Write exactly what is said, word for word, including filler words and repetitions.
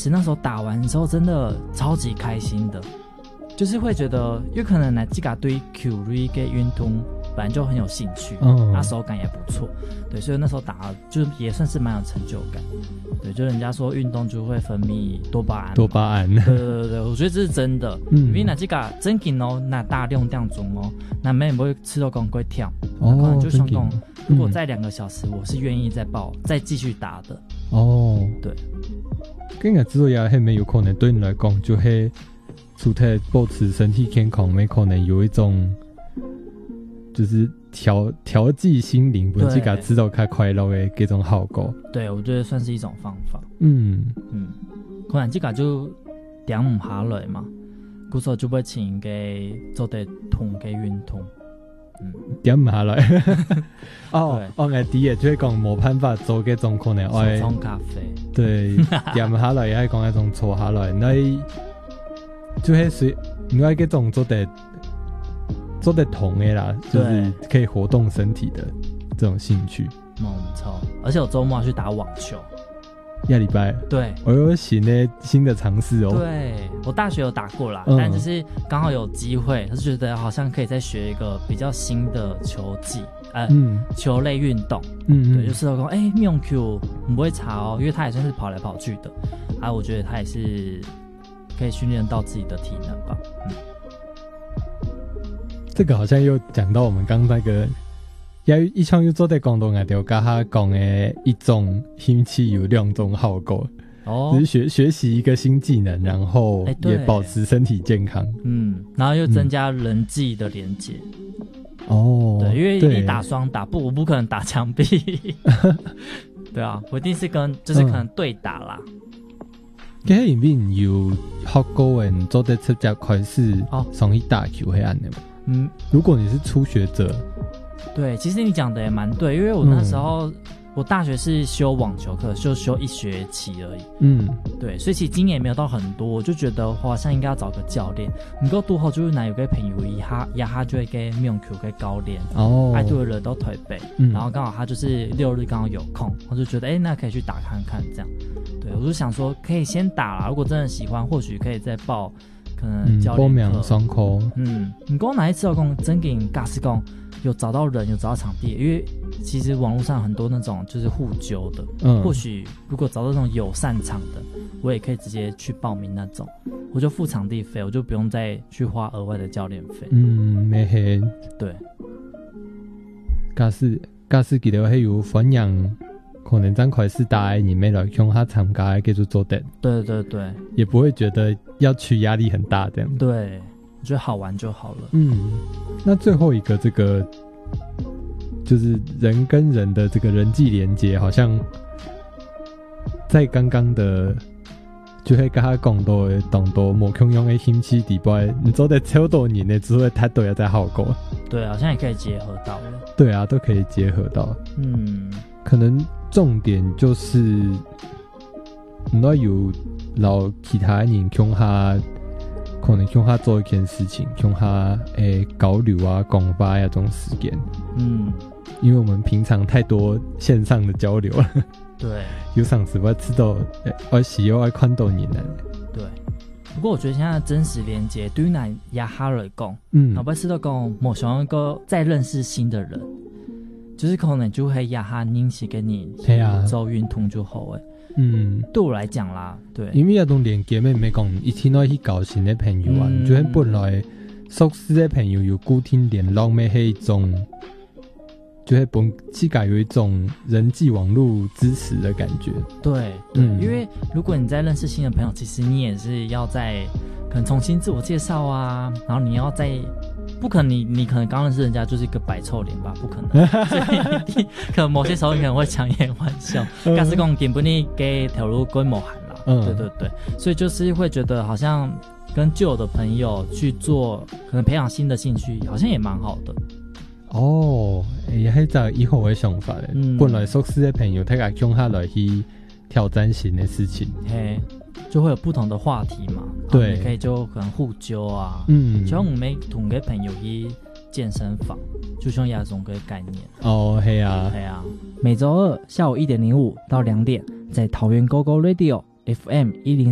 实那时候打完之后真的超级开心的，就是会觉得有可能呢自己对球类跟运动本来就很有兴趣，嗯，啊手感也不错，对，所以那时候打就也算是蛮有成就感，对，就人家说运动就会分泌多巴胺， 多巴胺， 对对对对，我觉得这是真的，嗯，因为那这个真紧哦，那大量这样做哦，那没不会吃到光会跳，哦，可能就想讲，如果再两个小时，我是愿意再报再继续打的，哦，对， 跟个制作也还没有可能对你来讲，就会除了保持身体健康，没可能有一种。就是调调剂心灵，不是给制造较快乐的这种效果。 对，我觉得算是一种方法。 嗯嗯，可能这个就点唔下来嘛，故说就要请给做啲痛嘅运动。 嗯，点唔下来。哦，我嘅啲嘢就係講冇辦法做嘅種可能愛手沖咖啡。 對，點唔下來係講一種坐下來，你就係隨你愛嘅種做得。做得同的啦，就是可以活动身体的这种兴趣。 没错，而且我周末要去打网球。 下礼拜， 对， 我有新的新的尝试哦。 对，我大学有打过啦，嗯、但就是刚好有机会，就觉得好像可以再学一个比较新的球技，呃，嗯、球类运动。嗯, 嗯，对，就是说，哎、欸，用球不会差哦，因为它也算是跑来跑去的，啊，我觉得它也是可以训练到自己的体能吧。嗯。 这个好像又讲到我们刚那个，也以前又做在广东啊，就跟他讲的一种兴趣有两种效果，哦，只是学学习一个新技能，然后也保持身体健康， 嗯，然后又增加人际的连接，哦、嗯，对，因为你打双打不，我不可能打墙壁，对啊，我一定是跟就是可能对打啦。 其實入面有學過人做得直接開始上去打球係安的嗎？嗯，如果你是初學者， 对，其实你讲的也蛮对，因为我那时候、嗯、我大学是修网球课，就修一学期而已，嗯，对，所以其实经验也没有到很多，我就觉得我好像应该要找个教练。唔過到後就是哪有個朋友一下一下就會給網球給教練，哦，愛對了都台北、嗯，然後剛好他就是六日剛好有空，我就覺得哎、欸，那可以去打看看這樣。对，我就想说可以先打啦，如果真的喜欢，或许可以再报可能教练课。 双口， 嗯，你跟我哪一次要跟真给你尬斯工有找到人，有找到场地，因为其实网络上很多那种就是互揪的，嗯，或许如果找到那种友善场的，我也可以直接去报名那种，我就付场地费，我就不用再去花额外的教练费。 嗯，没黑， 对， 尬斯尬斯记得还有分养。可能张快是打你没来用他参加给做做的， 对对对， 也不会觉得要去压力很大这样。 对，我觉得好玩就好了。 嗯，那最后一个这个就是人跟人的这个人际连接，好像在刚刚的就会跟他讲到的当多无共用的兴趣底外，你做的超多年的之后，他都要在好过。 对，好像也可以结合到了。 对啊，都可以结合到。嗯，可能。重点就是唔要有留其他人向下，可能向下做一件事情，向下诶交流啊、讲话啊这种时间。嗯，因为我们平常太多线上的交流了。 对， 有上次我知道，我喜欢看到你呢。 对，不过我觉得现在的真实连接对于那亚哈来讲，嗯，我知道讲某想一个再认识新的人。就是可能就会压下认識嘅人做運動就好誒。嗯，對我來講啦，對， 因為那種連結咪唔係講一天可以去交新的朋友啊，嗯、就係本來熟悉的朋友有固定聯絡，咪係一種，就係本自己有一種人際網絡支持的感覺。 對，對、嗯，因為如果你在認識新的朋友，其實你也是要在可能重新自我介紹啊，然後你要在。不可能你，你可能剛認識人家就是一個擺臭臉吧？不可能，所以可能某些時候你可能會強顏歡笑。但是講根本你給條路規模喊啦，嗯，對對對，所以就是會覺得好像跟舊的朋友去做，可能培養新的興趣，好像也蠻好的。 哦，也係就以後嘅想法咧。嗯，本來熟悉的朋友，大家共下來去挑戰新的事情。 嘿。就會有不同的話題嘛， 對， 你可以就可能互揪啊，嗯，就像我們同個朋友去健身房，就像亞種個概念。 哦，係啊， 係啊，每週二下午一點零五到兩點，在桃園 Go Go Radio F M 一零。